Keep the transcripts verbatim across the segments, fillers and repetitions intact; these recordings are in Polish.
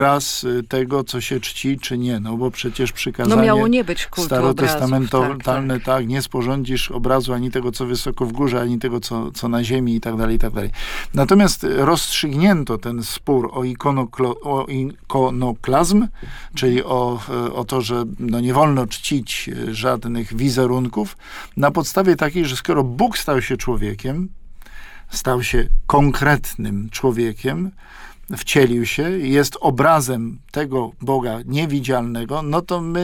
raz tego, co się czci, czy nie. No bo przecież przykazanie no miało nie być kultu starotestamentalne, tak, tak. tak, nie sporządzisz obrazu ani tego, co wysoko w górze, ani tego, co, co na ziemi i tak dalej, i tak dalej. Natomiast rozstrzygnięto ten spór o, ikonoklo, o ikonoklazm, czyli o, o to, że no nie wolno czcić żadnych wizerunków, na podstawie takiej, że skoro Bóg stał się człowiekiem, stał się konkretnym człowiekiem, wcielił się, jest obrazem tego Boga niewidzialnego, no to my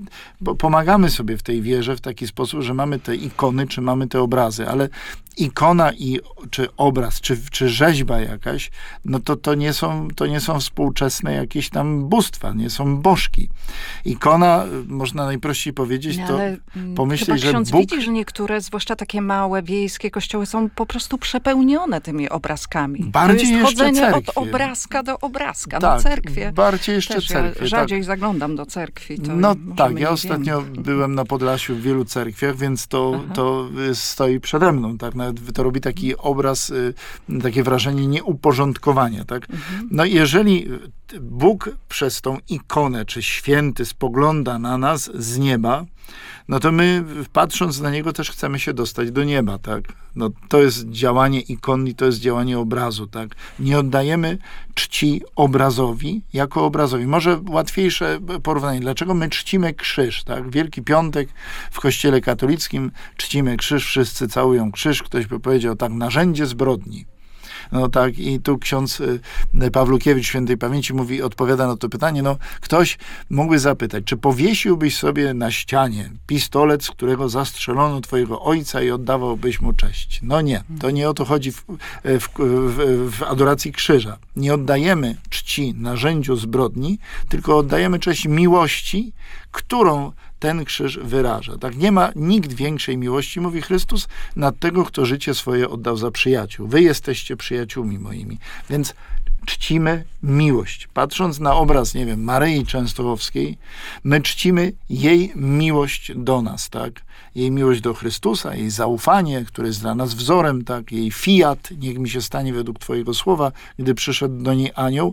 pomagamy sobie w tej wierze w taki sposób, że mamy te ikony, czy mamy te obrazy, ale ikona i, czy obraz, czy, czy rzeźba jakaś, no to, to, nie są, to nie są współczesne jakieś tam bóstwa, nie są bożki. Ikona, można najprościej powiedzieć, no, to ale pomyśleć, że ksiądz Bóg... widzi, że niektóre, zwłaszcza takie małe, wiejskie kościoły są po prostu przepełnione tymi obrazkami. Bardziej to jest jeszcze chodzenie cerkwie. od obrazka do obrazka. Tak, no cerkwie. bardziej jeszcze Też cerkwie. Ja rzadziej tak. zaglądam do cerkwi. To no tak, ja nie ostatnio wiemy. byłem na Podlasiu w wielu cerkwiach, więc to, to stoi przede mną. Tak? Nawet to robi taki obraz, y, takie wrażenie nieuporządkowania. Tak? Mhm. No i jeżeli Bóg przez tą ikonę, czy święty spogląda na nas z nieba, no to my, patrząc na niego, też chcemy się dostać do nieba, tak? No to jest działanie ikon i to jest działanie obrazu, tak? Nie oddajemy czci obrazowi jako obrazowi. Może łatwiejsze porównanie. Dlaczego my czcimy krzyż, tak? Wielki Piątek w Kościele katolickim czcimy krzyż, wszyscy całują krzyż. Ktoś by powiedział, tak, narzędzie zbrodni. No tak, i tu ksiądz Pawlukiewicz świętej pamięci mówi, odpowiada na to pytanie, no ktoś mógłby zapytać, czy powiesiłbyś sobie na ścianie pistolet, z którego zastrzelono twojego ojca i oddawałbyś mu cześć? No nie, to nie o to chodzi w, w, w, w adoracji krzyża. Nie oddajemy czci narzędziu zbrodni, tylko oddajemy cześć miłości, którą ten krzyż wyraża. Tak, nie ma nikt większej miłości, mówi Chrystus, nad tego, kto życie swoje oddał za przyjaciół. Wy jesteście przyjaciółmi moimi. Więc czcimy miłość. Patrząc na obraz, nie wiem, Maryi Częstochowskiej, my czcimy jej miłość do nas, tak? Jej miłość do Chrystusa, jej zaufanie, które jest dla nas wzorem, tak? Jej fiat, niech mi się stanie według twojego słowa, gdy przyszedł do niej anioł.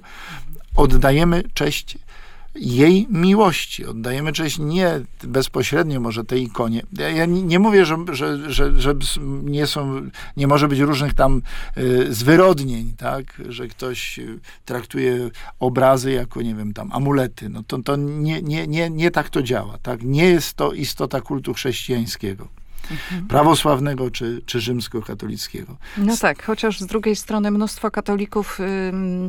Oddajemy cześć jej miłości. Oddajemy cześć nie bezpośrednio może tej ikonie. Ja, ja nie, nie mówię, że, że, że, że nie są, nie może być różnych tam y, zwyrodnień, tak? Że ktoś traktuje obrazy jako, nie wiem, tam amulety. No to, to nie, nie, nie, nie tak to działa, tak? Nie jest to istota kultu chrześcijańskiego. Mhm. Prawosławnego czy, czy rzymskokatolickiego. No tak, chociaż z drugiej strony mnóstwo katolików ym,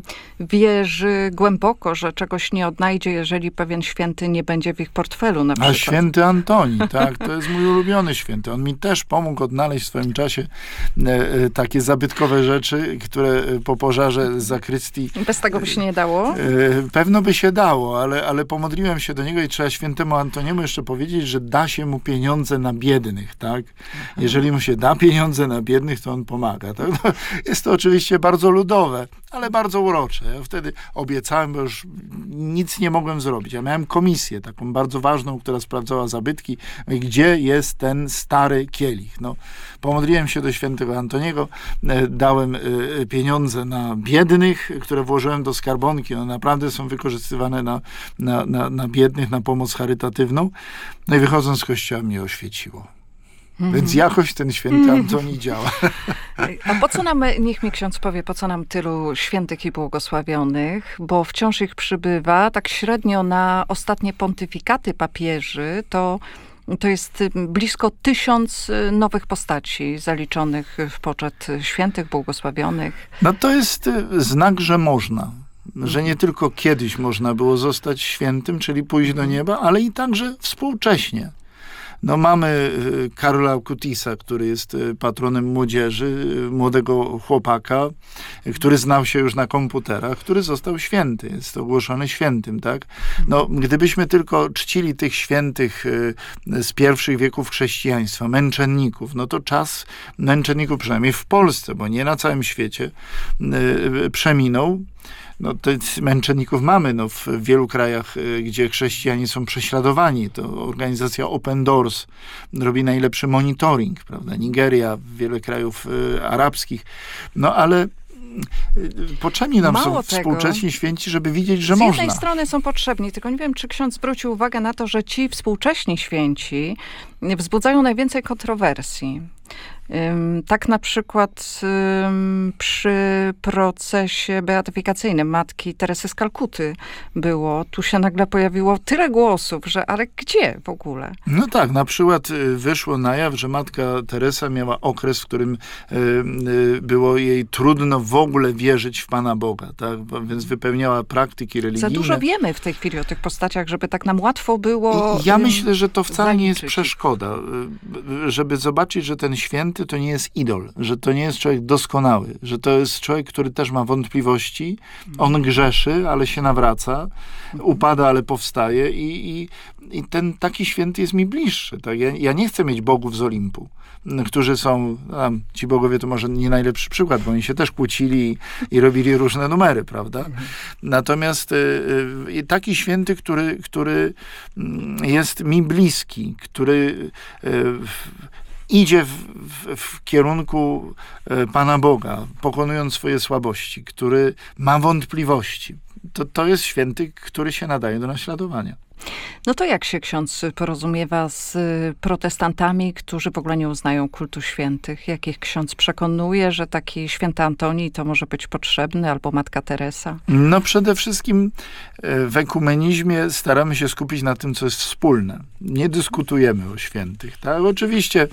wierzy głęboko, że czegoś nie odnajdzie, jeżeli pewien święty nie będzie w ich portfelu na przykład. A święty Antoni, tak, to jest mój ulubiony święty. On mi też pomógł odnaleźć w swoim czasie e, e, takie zabytkowe rzeczy, które po pożarze z zakrystii... Bez tego by się nie dało? E, pewno by się dało, ale, ale pomodliłem się do niego i trzeba świętemu Antoniemu jeszcze powiedzieć, że da się mu pieniądze na biednych, tak? Jeżeli mu się da pieniądze na biednych, to on pomaga. Tak? No, jest to oczywiście bardzo ludowe, ale bardzo urocze. Ja wtedy obiecałem, bo już nic nie mogłem zrobić. Ja miałem komisję taką bardzo ważną, która sprawdzała zabytki, gdzie jest ten stary kielich. No, pomodliłem się do świętego Antoniego, dałem pieniądze na biednych, które włożyłem do skarbonki. One naprawdę są wykorzystywane na, na, na, na biednych, na pomoc charytatywną. No i wychodząc z kościoła mnie oświeciło. Mm. Więc jakoś ten święty Antoni działa. A po co nam, niech mi ksiądz powie, po co nam tylu świętych i błogosławionych, bo wciąż ich przybywa, tak średnio na ostatnie pontyfikaty papieży, to, to jest blisko tysiąc nowych postaci zaliczonych w poczet świętych, błogosławionych. No to jest znak, że można. Że nie tylko kiedyś można było zostać świętym, czyli pójść do nieba, ale i także współcześnie. No mamy Karola Acutis'a, który jest patronem młodzieży, młodego chłopaka, który znał się już na komputerach, który został święty, jest ogłoszony świętym, tak? No, gdybyśmy tylko czcili tych świętych z pierwszych wieków chrześcijaństwa, męczenników, no to czas męczenników, przynajmniej w Polsce, bo nie na całym świecie, przeminął. No, to męczenników mamy no, w wielu krajach, gdzie chrześcijanie są prześladowani. To organizacja Open Doors robi najlepszy monitoring, prawda? Nigeria, wiele krajów y, arabskich. No ale potrzebni nam Mało są tego, współcześni święci, żeby widzieć, że z można. Z jednej strony są potrzebni, tylko nie wiem, czy ksiądz zwrócił uwagę na to, że ci współcześni święci wzbudzają najwięcej kontrowersji. Tak na przykład przy procesie beatyfikacyjnym matki Teresy z Kalkuty było. Tu się nagle pojawiło tyle głosów, że ale gdzie w ogóle? No tak, na przykład wyszło na jaw, że matka Teresa miała okres, w którym było jej trudno w ogóle wierzyć w Pana Boga, tak? Więc wypełniała praktyki religijne. Za dużo wiemy w tej chwili o tych postaciach, żeby tak nam łatwo było. I ja myślę, że to wcale nie jest zaliczyć. przeszkoda, żeby zobaczyć, że ten święty to nie jest idol, że to nie jest człowiek doskonały, że to jest człowiek, który też ma wątpliwości, on grzeszy, ale się nawraca, upada, ale powstaje i, i, i ten taki święty jest mi bliższy. Tak? Ja, ja nie chcę mieć bogów z Olimpu, którzy są, a, ci bogowie to może nie najlepszy przykład, bo oni się też kłócili i, i robili różne numery, prawda? Natomiast y, y, taki święty, który, który jest mi bliski, który y, idzie w, w, w kierunku Pana Boga, pokonując swoje słabości, który ma wątpliwości. To, to jest święty, który się nadaje do naśladowania. No to jak się ksiądz porozumiewa z protestantami, którzy w ogóle nie uznają kultu świętych? Jak ich ksiądz przekonuje, że taki święty Antoni to może być potrzebny, albo matka Teresa? No przede wszystkim w ekumenizmie staramy się skupić na tym, co jest wspólne. Nie dyskutujemy o świętych. Tak? Oczywiście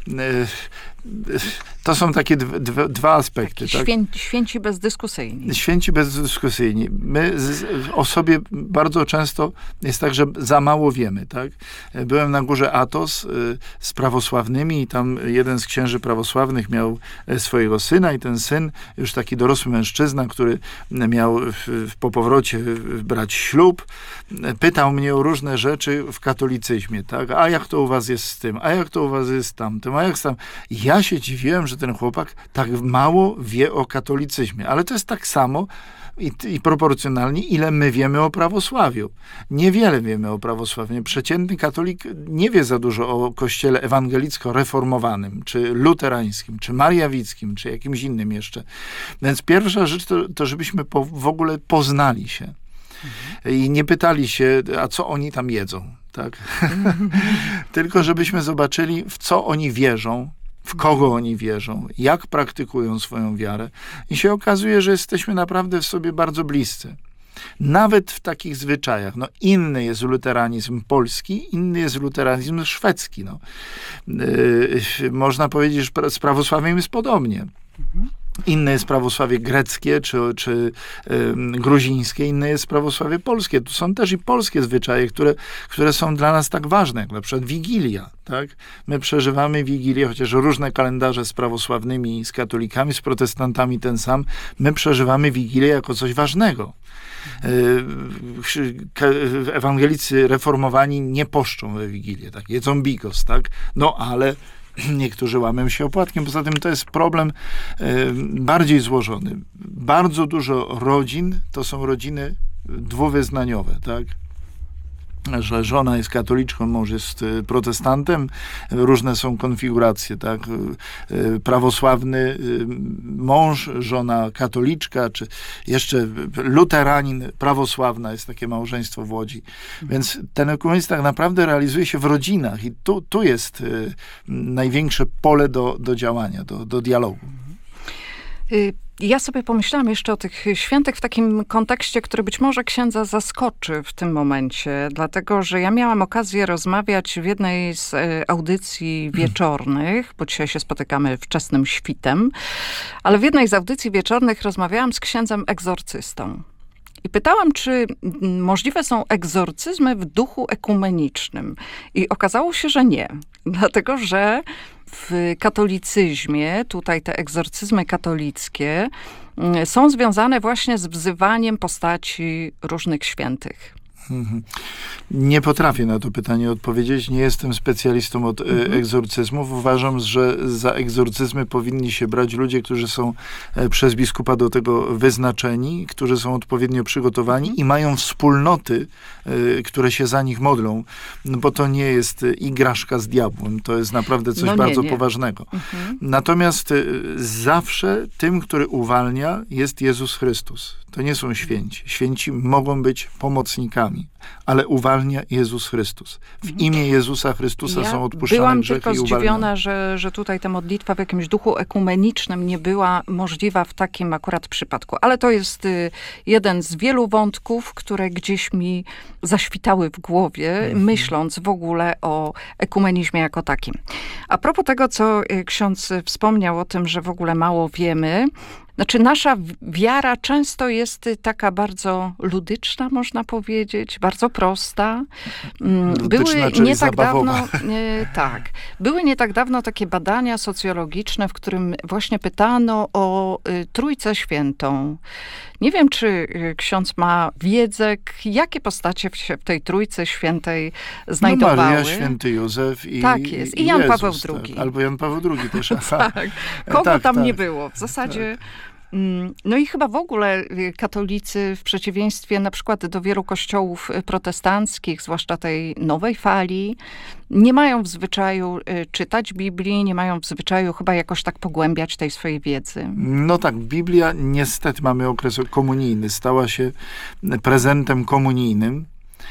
to są takie dwa, dwa aspekty. Tak? Świę, święci bezdyskusyjni. Święci bezdyskusyjni. My z, o sobie bardzo często jest tak, że za mało wiemy. Tak? Byłem na górze Athos y, z prawosławnymi i tam jeden z księży prawosławnych miał swojego syna i ten syn, już taki dorosły mężczyzna, który miał w, po powrocie brać ślub, pytał mnie o różne rzeczy w katolicyzmie. Tak? A jak to u was jest z tym? A jak to u was jest z tamtym? A jak tam? Ja się dziwiłem, że ten chłopak tak mało wie o katolicyzmie. Ale to jest tak samo i, i proporcjonalnie, ile my wiemy o prawosławiu. Niewiele wiemy o prawosławiu. Przeciętny katolik nie wie za dużo o kościele ewangelicko-reformowanym, czy luterańskim, czy mariawickim, czy jakimś innym jeszcze. Więc pierwsza rzecz to, to żebyśmy po, w ogóle poznali się. I nie pytali się, a co oni tam jedzą. Tak? Tylko żebyśmy zobaczyli, w co oni wierzą, w kogo oni wierzą, jak praktykują swoją wiarę. I się okazuje, że jesteśmy naprawdę w sobie bardzo bliscy. Nawet w takich zwyczajach. No, inny jest luteranizm polski, inny jest luteranizm szwedzki. No. Yy, można powiedzieć, że z prawosławiem jest podobnie. Inne jest prawosławie greckie czy, czy y, gruzińskie, inne jest prawosławie polskie. Tu są też i polskie zwyczaje, które, które są dla nas tak ważne, jak na przykład Wigilia. Tak? My przeżywamy Wigilię, chociaż różne kalendarze z prawosławnymi, z katolikami, z protestantami ten sam. My przeżywamy Wigilię jako coś ważnego. Y, ewangelicy reformowani nie poszczą we Wigilię, tak? Jedzą bigos, tak? No ale niektórzy łamią się opłatkiem. Poza tym to jest problem y, bardziej złożony. Bardzo dużo rodzin to są rodziny dwuwyznaniowe, tak? Że żona jest katoliczką, mąż jest protestantem. Różne są konfiguracje, tak? Prawosławny mąż, żona katoliczka, czy jeszcze luteranin, prawosławna, jest takie małżeństwo w Łodzi. Więc ten ekumenizm tak naprawdę realizuje się w rodzinach i tu, tu jest największe pole do, do działania, do, do dialogu. Ja sobie pomyślałam jeszcze o tych świętych w takim kontekście, który być może księdza zaskoczy w tym momencie, dlatego, że ja miałam okazję rozmawiać w jednej z audycji wieczornych, bo dzisiaj się spotykamy wczesnym świtem, ale w jednej z audycji wieczornych rozmawiałam z księdzem egzorcystą. I pytałam, czy możliwe są egzorcyzmy w duchu ekumenicznym. I okazało się, że nie. Dlatego, że w katolicyzmie, tutaj te egzorcyzmy katolickie, są związane właśnie z wzywaniem postaci różnych świętych. Mhm. Nie potrafię na to pytanie odpowiedzieć. Nie jestem specjalistą od mhm. egzorcyzmów. Uważam, że za egzorcyzmy powinni się brać ludzie, którzy są przez biskupa do tego wyznaczeni, którzy są odpowiednio przygotowani mhm. i mają wspólnoty, które się za nich modlą, no bo to nie jest igraszka z diabłem. To jest naprawdę coś no nie, bardzo nie. poważnego. Mhm. Natomiast zawsze tym, który uwalnia, jest Jezus Chrystus. To nie są święci. Święci mogą być pomocnikami, ale uwalnia Jezus Chrystus. W imię Jezusa Chrystusa ja są odpuszczane grzechy i uwalniane. Byłam tylko zdziwiona, że, że tutaj ta modlitwa w jakimś duchu ekumenicznym nie była możliwa w takim akurat przypadku. Ale to jest y, jeden z wielu wątków, które gdzieś mi zaświtały w głowie, mhm. myśląc w ogóle o ekumenizmie jako takim. A propos tego, co ksiądz wspomniał o tym, że w ogóle mało wiemy, znaczy nasza wiara często jest taka bardzo ludyczna, można powiedzieć, bardzo prosta. Były ludyczna, nie tak zabawowa. dawno, nie, tak, były nie tak dawno takie badania socjologiczne, w którym właśnie pytano o y, Trójcę Świętą. Nie wiem, czy y, ksiądz ma wiedzę, jakie postacie w, się w tej Trójcy Świętej znajdowały. No Maria, święty Józef i Tak jest. I Jan Jezus, Paweł drugi. Tak. Albo Jan Paweł drugi też. tak. Kogo tak, tam tak. nie było? W zasadzie... Tak. No i chyba w ogóle katolicy, w przeciwieństwie na przykład do wielu kościołów protestanckich, zwłaszcza tej nowej fali, nie mają w zwyczaju czytać Biblii, nie mają w zwyczaju chyba jakoś tak pogłębiać tej swojej wiedzy. No tak, Biblia, niestety mamy okres komunijny, stała się prezentem komunijnym,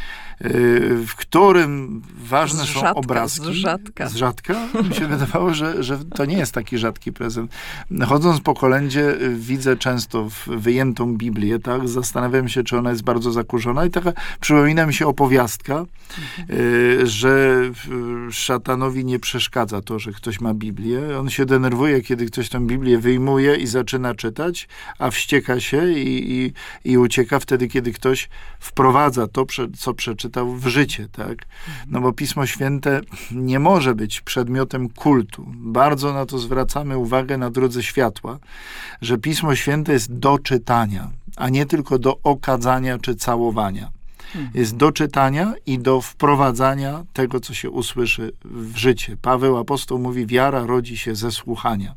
w którym ważne z są rzadka, obrazki. Z rzadka. Z rzadka? Mi się wydawało, że, że to nie jest taki rzadki prezent. Chodząc po kolędzie, widzę często wyjętą Biblię, tak? Zastanawiam się, czy ona jest bardzo zakurzona i taka przypomina mi się opowiastka, mhm. y, że szatanowi nie przeszkadza to, że ktoś ma Biblię. On się denerwuje, kiedy ktoś tę Biblię wyjmuje i zaczyna czytać, a wścieka się i, i, i ucieka wtedy, kiedy ktoś wprowadza to, co przeczytał w życie, tak? No bo Pismo Święte nie może być przedmiotem kultu. Bardzo na to zwracamy uwagę na drodze światła, że Pismo Święte jest do czytania, a nie tylko do okadzania czy całowania. Jest do czytania i do wprowadzania tego, co się usłyszy w życie. Paweł apostoł mówi, wiara rodzi się ze słuchania.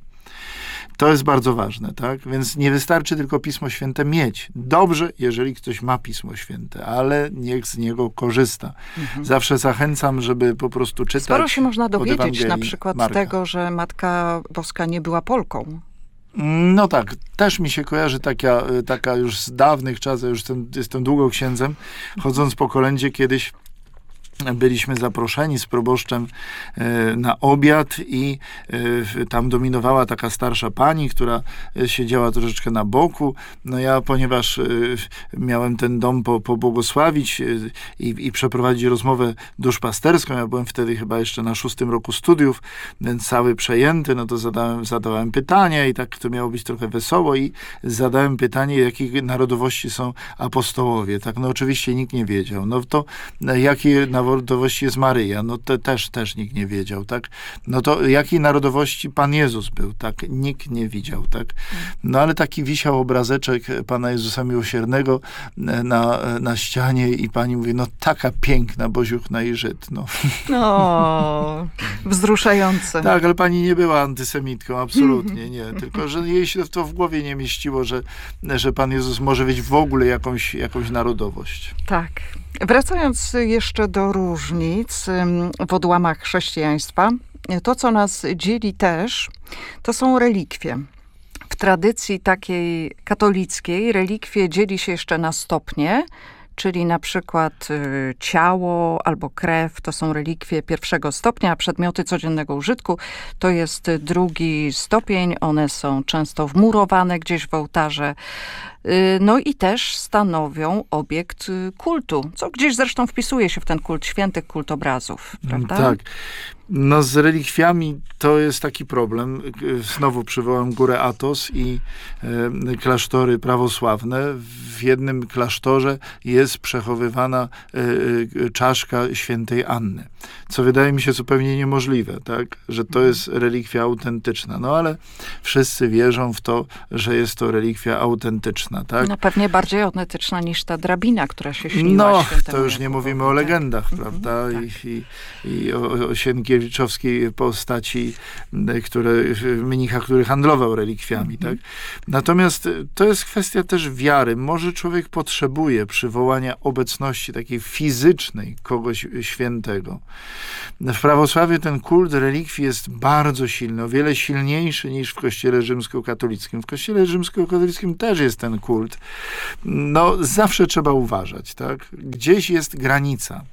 To jest bardzo ważne, tak? Więc nie wystarczy tylko Pismo Święte mieć. Dobrze, jeżeli ktoś ma Pismo Święte, ale niech z niego korzysta. Mhm. Zawsze zachęcam, żeby po prostu czytać. Sporo się można dowiedzieć na przykład Marka. tego, że Matka Boska nie była Polką. No tak, też mi się kojarzy taka, taka już z dawnych czasów, już ten, jestem długo księdzem, chodząc po kolędzie kiedyś byliśmy zaproszeni z proboszczem e, na obiad i e, tam dominowała taka starsza pani, która e, siedziała troszeczkę na boku. No ja, ponieważ e, miałem ten dom po, pobłogosławić e, i, i przeprowadzić rozmowę duszpasterską, ja byłem wtedy chyba jeszcze na szóstym roku studiów, więc cały przejęty, no to zadałem, zadałem pytania i tak to miało być trochę wesoło i zadałem pytanie, jakiej narodowości są apostołowie. Tak, no oczywiście nikt nie wiedział. No to jakie narodowości jest Maryja? No to też, też nikt nie wiedział, tak? No to jakiej narodowości Pan Jezus był, tak? Nikt nie widział, tak? No ale taki wisiał obrazeczek Pana Jezusa Miłosiernego na, na ścianie i pani mówi, no taka piękna Boziuchna i Żyd, no. O, wzruszające. Tak, ale pani nie była antysemitką, absolutnie nie. Tylko, że jej się to w głowie nie mieściło, że, że Pan Jezus może mieć w ogóle jakąś, jakąś narodowość. Tak. Wracając jeszcze do różnic w odłamach chrześcijaństwa, to, co nas dzieli też, to są relikwie. W tradycji takiej katolickiej relikwie dzieli się jeszcze na stopnie, czyli na przykład y, ciało albo krew to są relikwie pierwszego stopnia, a przedmioty codziennego użytku to jest drugi stopień. One są często wmurowane gdzieś w ołtarze. Y, no i też stanowią obiekt kultu, co gdzieś zresztą wpisuje się w ten kult świętych, kult obrazów, prawda? Tak. No z relikwiami to jest taki problem. Znowu przywołam górę Athos i e, klasztory prawosławne. W jednym klasztorze jest przechowywana e, e, czaszka świętej Anny, co wydaje mi się zupełnie niemożliwe, tak? Że to jest relikwia autentyczna. No ale wszyscy wierzą w to, że jest to relikwia autentyczna, tak? No pewnie bardziej autentyczna niż ta drabina, która się śniła No, świętemu to już nie Jakubowi, mówimy o tak. legendach, Mhm, prawda? tak. I, i, i o, o Sienkiewiczowskiej postaci, które, mnicha, który handlował relikwiami, Mhm. tak? Natomiast to jest kwestia też wiary. Może człowiek potrzebuje przywołania obecności takiej fizycznej kogoś świętego. W prawosławiu ten kult relikwii jest bardzo silny, o wiele silniejszy niż w kościele rzymskokatolickim. W kościele rzymskokatolickim też jest ten kult. No, zawsze trzeba uważać, tak? Gdzieś jest granica.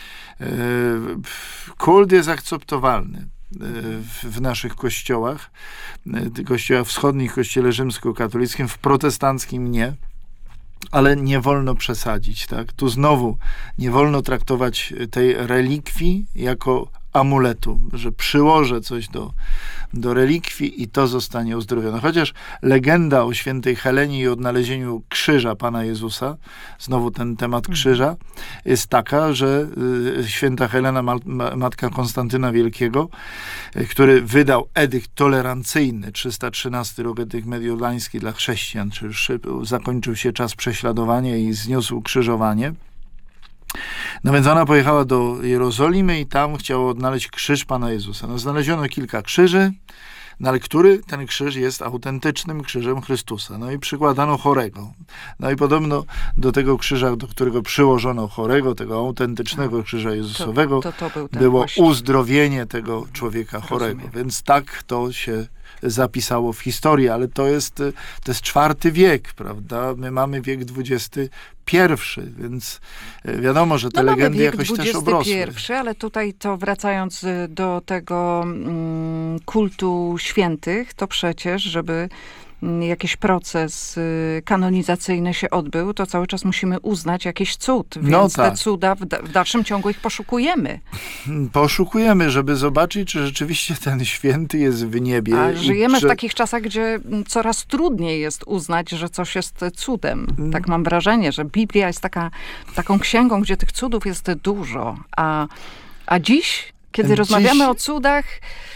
Kult jest akceptowalny w naszych kościołach, kościołach wschodnich, kościele rzymskokatolickim, w protestanckim nie, ale nie wolno przesadzić, tak? Tu znowu nie wolno traktować tej relikwii jako amuletu, że przyłożę coś do, do relikwii i to zostanie uzdrowione. Chociaż legenda o świętej Helenie i odnalezieniu krzyża Pana Jezusa, znowu ten temat krzyża, jest taka, że y, święta Helena, ma, ma, matka Konstantyna Wielkiego, y, który wydał edykt tolerancyjny, trzysta trzynasty rok, edykt mediolański dla chrześcijan, czyli zakończył się czas prześladowania i zniósł krzyżowanie. No więc ona pojechała do Jerozolimy i tam chciała odnaleźć krzyż Pana Jezusa. No znaleziono kilka krzyży, no ale który ten krzyż jest autentycznym krzyżem Chrystusa. No i przykładano chorego. No i podobno do tego krzyża, do którego przyłożono chorego, tego autentycznego krzyża Jezusowego, to, to, to był ten było właśnie. uzdrowienie tego człowieka chorego. Rozumiem. Więc tak to się zapisało w historii, ale to jest, to jest czwarty wiek, prawda? My mamy wiek dwudziesty pierwszy, więc wiadomo, że te no, legendy wiek jakoś też dwudziesty obrosły. pierwszy, ale tutaj to wracając do tego mm, kultu świętych, to przecież, żeby jakiś proces y, kanonizacyjny się odbył, to cały czas musimy uznać jakiś cud, więc No tak. te cuda w, da- w dalszym ciągu ich poszukujemy. Poszukujemy, żeby zobaczyć, czy rzeczywiście ten święty jest w niebie. A i żyjemy czy... w takich czasach, gdzie mm, coraz trudniej jest uznać, że coś jest cudem. Mm. Tak mam wrażenie, że Biblia jest taka, taką księgą, gdzie tych cudów jest dużo. A, a dziś, kiedy Dziś- rozmawiamy o cudach,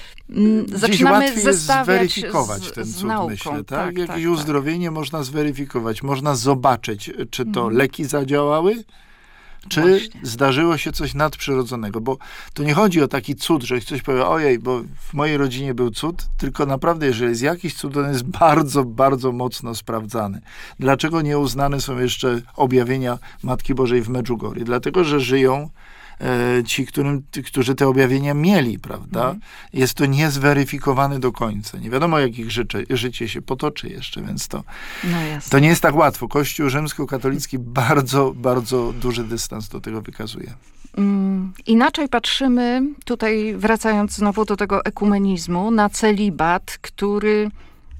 mm, Dziś zaczynamy łatwiej jest zestawiać zweryfikować z, ten z cud, nauką. myślę. Tak? Tak, Jakieś tak, uzdrowienie można zweryfikować, można zobaczyć, czy to Mhm. leki zadziałały, czy Właśnie. zdarzyło się coś nadprzyrodzonego, bo to nie chodzi o taki cud, że ktoś powie, ojej, bo w mojej rodzinie był cud, tylko naprawdę, jeżeli jest jakiś cud, on jest bardzo, bardzo mocno sprawdzany. Dlaczego nieuznane są jeszcze objawienia Matki Bożej w Medjugorje? Dlatego, że żyją e, ci, którym, ty, którzy te objawienia mieli, prawda? Mhm. Jest to niezweryfikowane do końca. Nie wiadomo, jak ich życie, życie się potoczy jeszcze, więc to, No jasne. to nie jest tak łatwo. Kościół rzymskokatolicki bardzo, bardzo duży dystans do tego wykazuje. Mm, Inaczej patrzymy, tutaj wracając znowu do tego ekumenizmu, na celibat, który,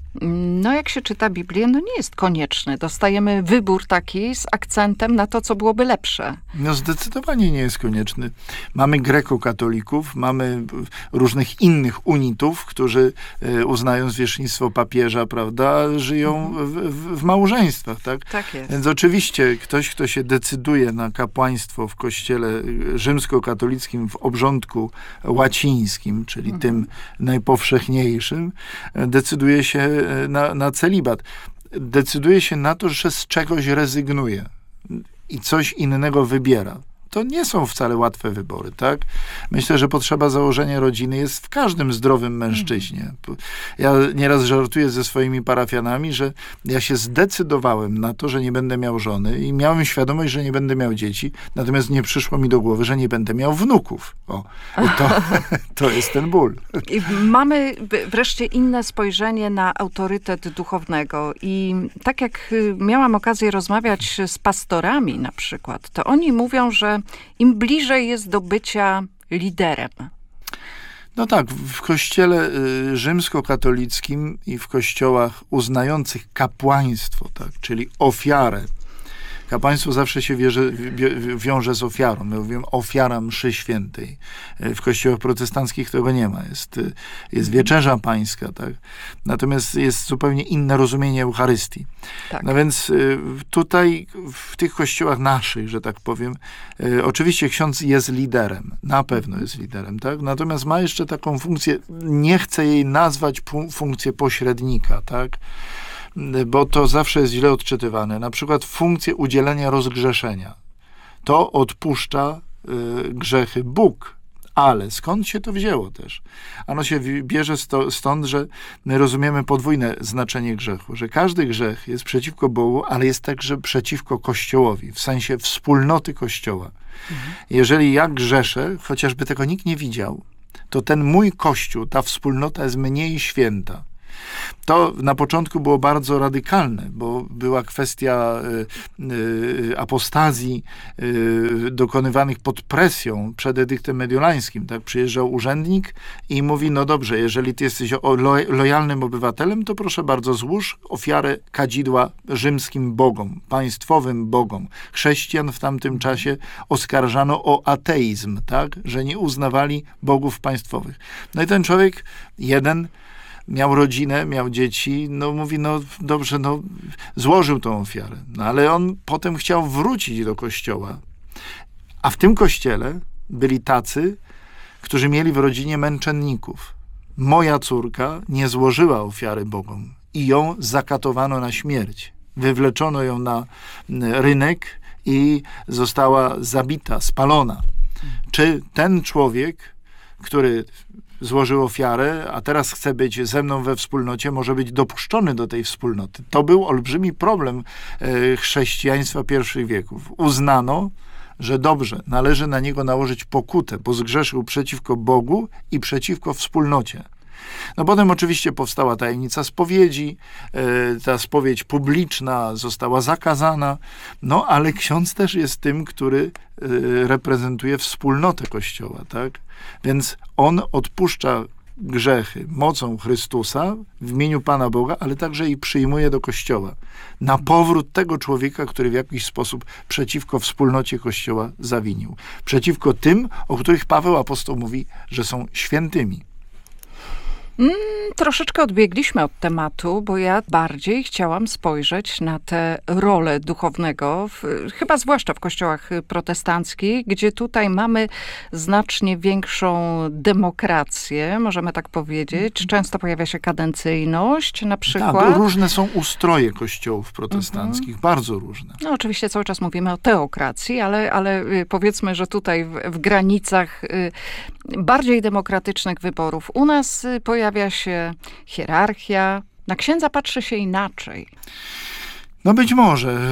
mm, no jak się czyta Biblię, no nie jest konieczny. Dostajemy wybór taki z akcentem na to, co byłoby lepsze. No zdecydowanie nie jest konieczny. Mamy grekokatolików, mamy różnych innych unitów, którzy e, uznają zwierzchnictwo papieża, prawda, żyją w, w, w małżeństwach, tak? Tak jest. Więc oczywiście ktoś, kto się decyduje na kapłaństwo w kościele rzymskokatolickim w obrządku łacińskim, czyli tym najpowszechniejszym, e, decyduje się e, na, na celibat. Decyduje się na to, że z czegoś rezygnuje i coś innego wybiera. To nie są wcale łatwe wybory, tak? Myślę, że potrzeba założenia rodziny jest w każdym zdrowym mężczyźnie. Ja nieraz żartuję ze swoimi parafianami, że ja się zdecydowałem na to, że nie będę miał żony i miałem świadomość, że nie będę miał dzieci, natomiast nie przyszło mi do głowy, że nie będę miał wnuków. O, i to, to jest ten ból. I mamy b- wreszcie inne spojrzenie na autorytet duchownego. I tak jak y, miałam okazję rozmawiać z pastorami na przykład, to oni mówią, że im bliżej jest do bycia liderem. No tak, w kościele y, rzymskokatolickim i w kościołach uznających kapłaństwo, tak, czyli ofiarę Kapłaństwo zawsze się wierzy, wiąże z ofiarą. My mówimy ofiara mszy świętej. W kościołach protestanckich tego nie ma. Jest, jest wieczerza pańska, tak? Natomiast jest zupełnie inne rozumienie Eucharystii. Tak. No więc tutaj w tych kościołach naszych, że tak powiem, oczywiście ksiądz jest liderem. Na pewno jest liderem, tak? Natomiast ma jeszcze taką funkcję, nie chcę jej nazwać funkcję pośrednika, tak? Bo to zawsze jest źle odczytywane. Na przykład funkcję udzielenia rozgrzeszenia. To odpuszcza y, grzechy Bóg. Ale skąd się to wzięło też? Ano się bierze sto, stąd, że my rozumiemy podwójne znaczenie grzechu, że każdy grzech jest przeciwko Bogu, ale jest także przeciwko Kościołowi, w sensie wspólnoty Kościoła. Mhm. Jeżeli ja grzeszę, chociażby tego nikt nie widział, to ten mój Kościół, ta wspólnota jest mniej święta. To na początku było bardzo radykalne, bo była kwestia y, y, apostazji y, dokonywanych pod presją przed edyktem mediolańskim. Tak? Przyjeżdżał urzędnik i mówi, no dobrze, jeżeli ty jesteś o, lo, lojalnym obywatelem, to proszę bardzo, złóż ofiarę kadzidła rzymskim bogom, państwowym bogom. Chrześcijan w tamtym czasie oskarżano o ateizm, tak? Że nie uznawali bogów państwowych. No i ten człowiek, jeden, miał rodzinę, miał dzieci, no mówi, no dobrze, no złożył tą ofiarę. No ale on potem chciał wrócić do kościoła. A w tym kościele byli tacy, którzy mieli w rodzinie męczenników. Moja córka nie złożyła ofiary Bogom i ją zakatowano na śmierć. Wywleczono ją na rynek i została zabita, spalona. Czy ten człowiek, który złożył ofiarę, a teraz chce być ze mną we wspólnocie, może być dopuszczony do tej wspólnoty? To był olbrzymi problem e, chrześcijaństwa pierwszych wieków. Uznano, że dobrze, należy na niego nałożyć pokutę, bo zgrzeszył przeciwko Bogu i przeciwko wspólnocie. No potem oczywiście powstała tajemnica spowiedzi, e, ta spowiedź publiczna została zakazana, no ale ksiądz też jest tym, który e, reprezentuje wspólnotę Kościoła, tak? Więc on odpuszcza grzechy mocą Chrystusa w imieniu Pana Boga, ale także i przyjmuje do Kościoła. Na powrót tego człowieka, który w jakiś sposób przeciwko wspólnocie Kościoła zawinił. Przeciwko tym, o których Paweł apostoł mówi, że są świętymi. Mm, troszeczkę odbiegliśmy od tematu, bo ja bardziej chciałam spojrzeć na tę rolę duchownego, w, chyba zwłaszcza w kościołach protestanckich, gdzie tutaj mamy znacznie większą demokrację, możemy tak powiedzieć. Często pojawia się kadencyjność na przykład. Tak, różne są ustroje kościołów protestanckich, mhm. bardzo różne. No oczywiście cały czas mówimy o teokracji, ale, ale powiedzmy, że tutaj w, w granicach bardziej demokratycznych wyborów. U nas pojawia się hierarchia. Na księdza patrzy się inaczej. No być może.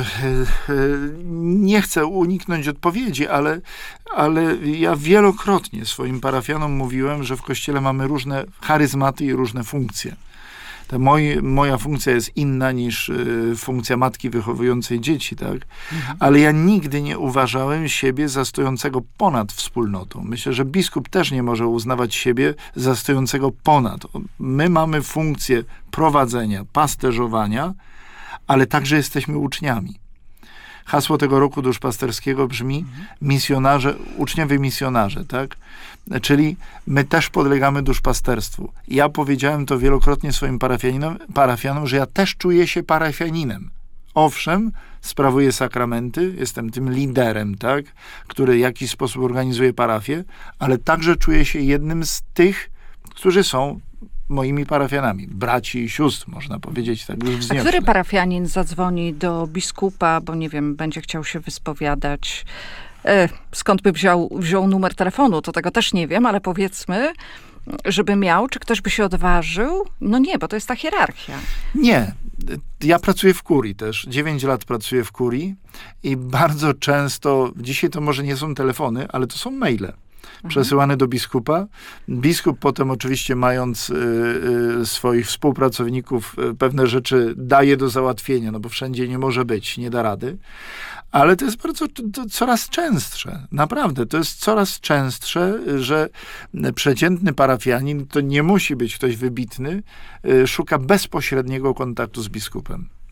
Nie chcę uniknąć odpowiedzi, ale, ale ja wielokrotnie swoim parafianom mówiłem, że w Kościele mamy różne charyzmaty i różne funkcje. Ta moj, moja funkcja jest inna niż y, funkcja matki wychowującej dzieci, tak? Mhm. Ale ja nigdy nie uważałem siebie za stojącego ponad wspólnotą. Myślę, że biskup też nie może uznawać siebie za stojącego ponad. My mamy funkcję prowadzenia, pasterzowania, ale także jesteśmy uczniami. Hasło tego roku duszpasterskiego brzmi mhm. misjonarze, uczniowie misjonarze, tak? Czyli my też podlegamy duszpasterstwu. Ja powiedziałem to wielokrotnie swoim parafianom, parafianom, że ja też czuję się parafianinem. Owszem, sprawuję sakramenty, jestem tym liderem, tak? Który w jakiś sposób organizuje parafię, ale także czuję się jednym z tych, którzy są moimi parafianami, braci i sióstr, można powiedzieć tak już wznieśle. A który parafianin zadzwoni do biskupa, bo nie wiem, będzie chciał się wyspowiadać, e, skąd by wziął, wziął numer telefonu, to tego też nie wiem, ale powiedzmy, żeby miał, czy ktoś by się odważył? No nie, bo to jest ta hierarchia. Nie. Ja pracuję w kurii też. Dziewięć lat pracuję w kurii i bardzo często, dzisiaj to może nie są telefony, ale to są maile. Przesyłane do biskupa. Biskup potem oczywiście mając y, y, swoich współpracowników y, pewne rzeczy daje do załatwienia, no bo wszędzie nie może być, nie da rady. Ale to jest bardzo, to coraz częstsze. Naprawdę, to jest coraz częstsze, że przeciętny parafianin, to nie musi być ktoś wybitny, y, szuka bezpośredniego kontaktu z biskupem.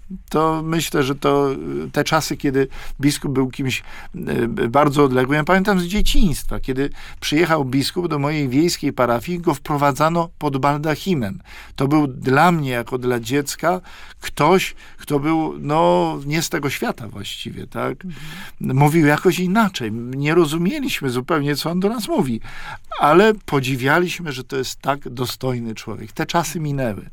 To myślę, że to te czasy, kiedy biskup był kimś bardzo odległym. Ja pamiętam z dzieciństwa, kiedy przyjechał biskup do mojej wiejskiej parafii, go wprowadzano pod baldachimem. To był dla mnie, jako dla dziecka, ktoś, kto był, no, nie z tego świata właściwie, tak? Mówił jakoś inaczej. Nie rozumieliśmy zupełnie, co on do nas mówi, ale podziwialiśmy, że to jest tak dostojny człowiek. Te czasy minęły.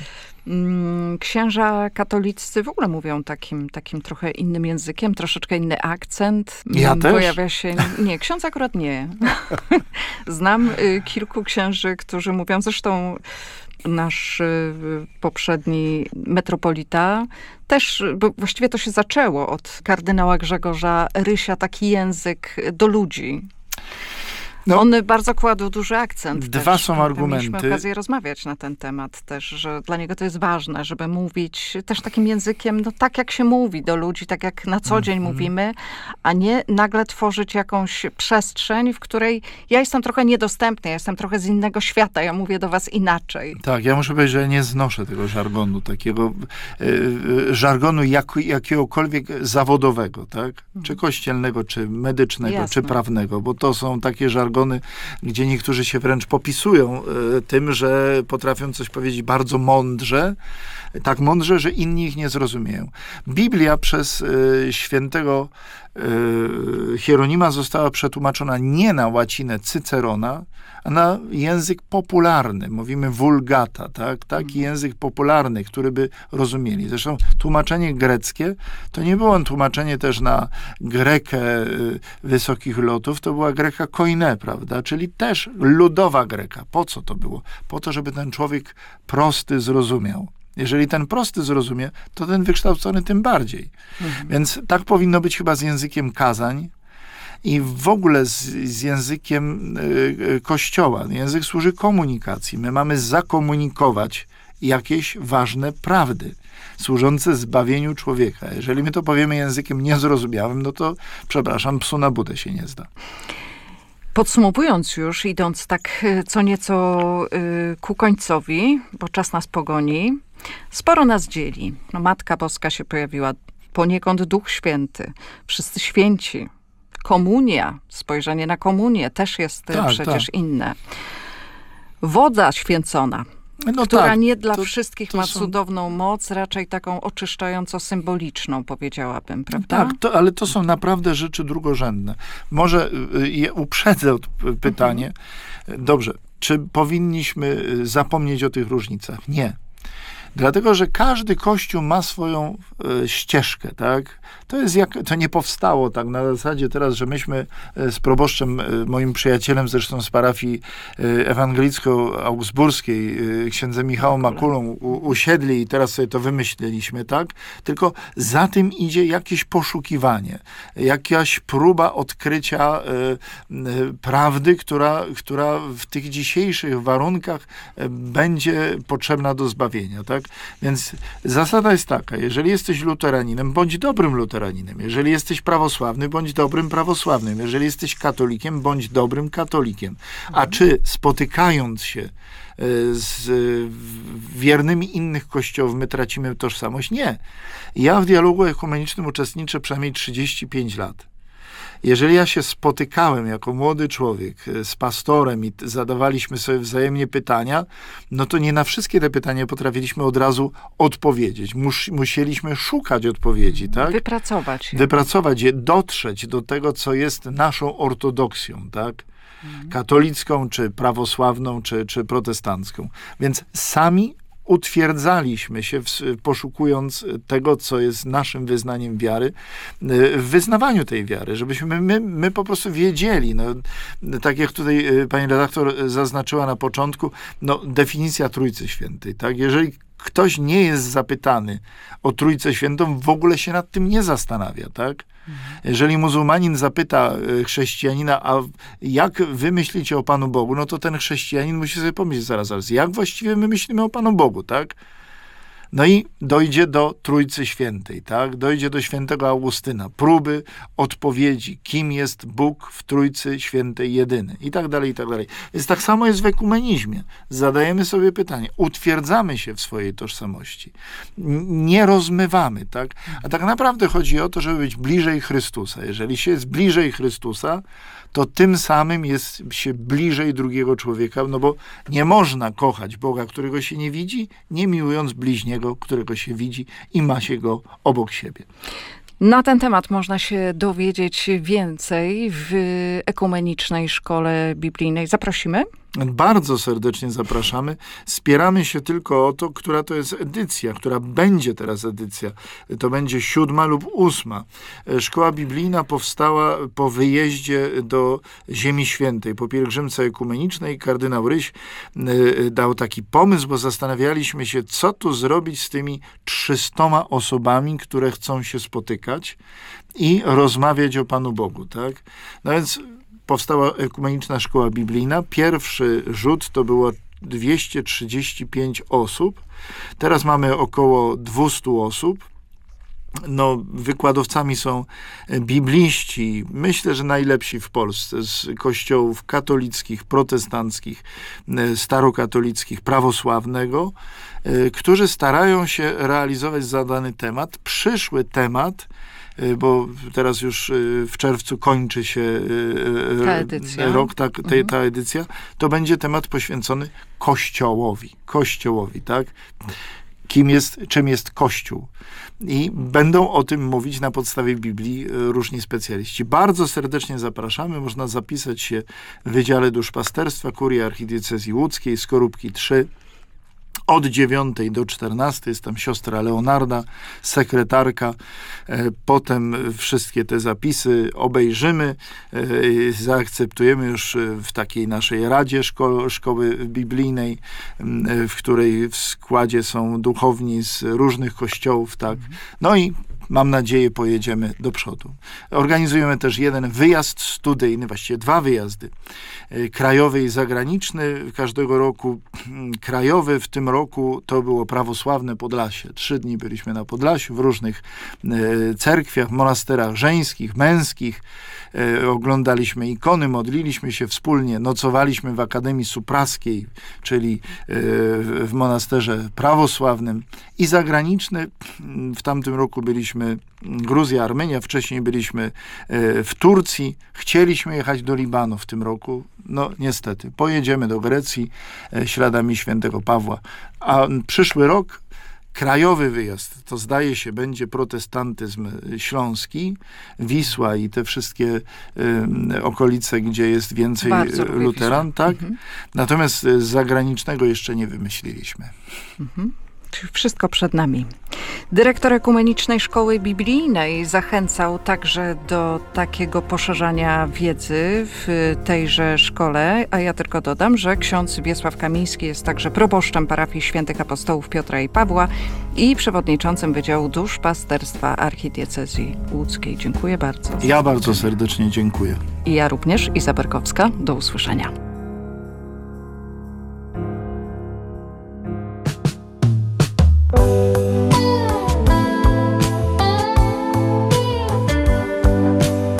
Księża katoliccy w ogóle mówią takim, takim trochę innym językiem, troszeczkę inny akcent. Ja też? Pojawia się... Nie, ksiądz akurat nie. Znam y, kilku księży, którzy mówią, zresztą nasz y, poprzedni metropolita też, bo właściwie to się zaczęło od kardynała Grzegorza Rysia, taki język do ludzi. No, on bardzo kładł duży akcent. Dwa też. są argumenty. Mieliśmy okazję rozmawiać na ten temat też, że dla niego to jest ważne, żeby mówić też takim językiem, no tak jak się mówi do ludzi, tak jak na co dzień mm-hmm. mówimy, a nie nagle tworzyć jakąś przestrzeń, w której ja jestem trochę niedostępny, ja jestem trochę z innego świata, ja mówię do was inaczej. Tak, ja muszę powiedzieć, że nie znoszę tego żargonu, takiego y, żargonu jak, jakiegokolwiek zawodowego, tak? Mm. Czy kościelnego, czy medycznego, Jasne. Czy prawnego, bo to są takie żargony, gdzie niektórzy się wręcz popisują y, tym, że potrafią coś powiedzieć bardzo mądrze, tak mądrze, że inni ich nie zrozumieją. Biblia przez y, świętego y, Hieronima została przetłumaczona nie na łacinę Cycerona, a na język popularny. Mówimy vulgata, tak? Taki język popularny, który by rozumieli. Zresztą tłumaczenie greckie to nie było tłumaczenie też na grekę y, wysokich lotów, to była greka koine, prawda? Czyli też ludowa greka. Po co to było? Po to, żeby ten człowiek prosty zrozumiał. Jeżeli ten prosty zrozumie, to ten wykształcony tym bardziej. Mhm. Więc tak powinno być chyba z językiem kazań i w ogóle z, z językiem y, Kościoła. Język służy komunikacji. My mamy zakomunikować jakieś ważne prawdy służące zbawieniu człowieka. Jeżeli my to powiemy językiem niezrozumiałym, no to, przepraszam, psu na budę się nie zda. Podsumowując już, idąc tak co nieco y, ku końcowi, bo czas nas pogoni, sporo nas dzieli. No, Matka Boska się pojawiła, poniekąd Duch Święty, wszyscy święci, komunia, spojrzenie na komunię też jest tak, przecież tak. inne. Woda święcona, no która tak, nie dla to, wszystkich to ma są... cudowną moc, raczej taką oczyszczająco-symboliczną, powiedziałabym, prawda? Tak, to, ale to są naprawdę rzeczy drugorzędne. Może je uprzedzę od pytanie. Mhm. Dobrze, czy powinniśmy zapomnieć o tych różnicach? Nie. Dlatego, że każdy kościół ma swoją e, ścieżkę, tak? To jest jak, to nie powstało tak na zasadzie teraz, że myśmy z proboszczem, e, moim przyjacielem zresztą z parafii e, ewangelicko-augsburskiej, e, księdzem Michałem Makulą u, usiedli i teraz sobie to wymyśliliśmy, tak? Tylko za tym idzie jakieś poszukiwanie, jakaś próba odkrycia e, e, prawdy, która, która w tych dzisiejszych warunkach e, będzie potrzebna do zbawienia, tak? Więc zasada jest taka, jeżeli jesteś luteraninem, bądź dobrym luteraninem. Jeżeli jesteś prawosławny, bądź dobrym prawosławnym. Jeżeli jesteś katolikiem, bądź dobrym katolikiem. A czy spotykając się z wiernymi innych kościołów my tracimy tożsamość? Nie. Ja w dialogu ekumenicznym uczestniczę przynajmniej trzydzieści pięć lat. Jeżeli ja się spotykałem jako młody człowiek z pastorem i zadawaliśmy sobie wzajemnie pytania, no to nie na wszystkie te pytania potrafiliśmy od razu odpowiedzieć. Mus, musieliśmy szukać odpowiedzi, tak? Wypracować je. Wypracować je, dotrzeć do tego, co jest naszą ortodoksją, tak? Katolicką, czy prawosławną, czy, czy protestancką. Więc sami utwierdzaliśmy się, w, poszukując tego, co jest naszym wyznaniem wiary, w wyznawaniu tej wiary, żebyśmy my, my po prostu wiedzieli. No, tak jak tutaj pani redaktor zaznaczyła na początku, no, definicja Trójcy Świętej. Tak? Jeżeli ktoś nie jest zapytany o Trójcę Świętą, w ogóle się nad tym nie zastanawia, tak? Jeżeli muzułmanin zapyta chrześcijanina, a jak wy myślicie o Panu Bogu, no to ten chrześcijanin musi sobie pomyśleć zaraz, zaraz, jak właściwie my myślimy o Panu Bogu, tak? No i dojdzie do Trójcy Świętej, tak? Dojdzie do świętego Augustyna, próby odpowiedzi, kim jest Bóg w Trójcy Świętej jedyny i tak dalej, i tak dalej. Więc tak samo jest w ekumenizmie. Zadajemy sobie pytanie, utwierdzamy się w swojej tożsamości, nie rozmywamy, tak? A tak naprawdę chodzi o to, żeby być bliżej Chrystusa. Jeżeli się jest bliżej Chrystusa, to tym samym jest się bliżej drugiego człowieka, no bo nie można kochać Boga, którego się nie widzi, nie miłując bliźniego, którego się widzi i ma się go obok siebie. Na ten temat można się dowiedzieć więcej w Ekumenicznej Szkole Biblijnej. Zaprosimy? Bardzo serdecznie zapraszamy. Spieramy się tylko o to, która to jest edycja, która będzie teraz edycja. To będzie siódma lub ósma. Szkoła Biblijna powstała po wyjeździe do Ziemi Świętej, po pielgrzymce ekumenicznej. Kardynał Ryś dał taki pomysł, bo zastanawialiśmy się, co tu zrobić z tymi trzystoma osobami, które chcą się spotykać i rozmawiać o Panu Bogu, tak? No więc powstała Ekumeniczna Szkoła Biblijna. Pierwszy rzut to było dwieście trzydzieści pięć osób. Teraz mamy około dwieście osób. No, wykładowcami są bibliści, myślę, że najlepsi w Polsce, z kościołów katolickich, protestanckich, starokatolickich, prawosławnego, którzy starają się realizować zadany temat. Przyszły temat, bo teraz już w czerwcu kończy się ta edycja. rok, ta, ta, ta edycja, to będzie temat poświęcony Kościołowi. Kościołowi, tak? Kim jest, czym jest Kościół. I będą o tym mówić na podstawie Biblii różni specjaliści. Bardzo serdecznie zapraszamy. Można zapisać się w Wydziale Duszpasterstwa Kurii Archidiecezji Łódzkiej, Skorupki trzy. Od dziewiątej do czternastej jest tam siostra Leonarda, sekretarka. Potem wszystkie te zapisy obejrzymy, zaakceptujemy już w takiej naszej Radzie Szko- Szkoły Biblijnej, w której w składzie są duchowni z różnych kościołów, tak. No i mam nadzieję, pojedziemy do przodu. Organizujemy też jeden wyjazd studyjny, właściwie dwa wyjazdy, krajowy i zagraniczny każdego roku. Krajowy w tym roku to było prawosławne Podlasie. Trzy dni byliśmy na Podlasiu, w różnych cerkwiach, monasterach żeńskich, męskich. Oglądaliśmy ikony, modliliśmy się wspólnie, nocowaliśmy w Akademii Supraskiej, czyli w monasterze prawosławnym. I zagraniczny, w tamtym roku byliśmy Gruzja, Armenia, wcześniej byliśmy w Turcji. Chcieliśmy jechać do Libanu w tym roku. No niestety, pojedziemy do Grecji śladami świętego Pawła. A przyszły rok krajowy wyjazd, to zdaje się będzie protestantyzm śląski, Wisła i te wszystkie y, okolice, gdzie jest więcej Bardzo luteran, Wisła. tak? Mhm. Natomiast z zagranicznego jeszcze nie wymyśliliśmy. Mhm. Wszystko przed nami. Dyrektor Ekumenicznej Szkoły Biblijnej zachęcał także do takiego poszerzania wiedzy w tejże szkole, a ja tylko dodam, że ksiądz Wiesław Kamiński jest także proboszczem parafii świętych apostołów Piotra i Pawła i przewodniczącym Wydziału Duszpasterstwa Archidiecezji Łódzkiej. Dziękuję bardzo. Ja bardzo serdecznie dziękuję. I ja również, Iza Berkowska. Do usłyszenia.